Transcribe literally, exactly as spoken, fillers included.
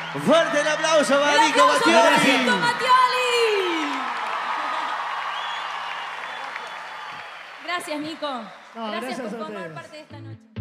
Fuerte el aplauso para Nico Mattioli. Nico Mattioli. Gracias, Nico. No, gracias, gracias por a formar ustedes. parte de esta noche.